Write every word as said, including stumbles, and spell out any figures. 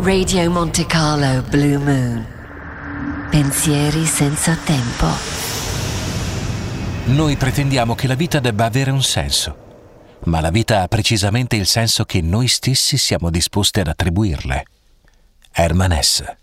Radio Monte Carlo Blue Moon. Pensieri senza tempo. Noi pretendiamo che la vita debba avere un senso, ma la vita ha precisamente il senso che noi stessi siamo disposti ad attribuirle. Hermann Hesse.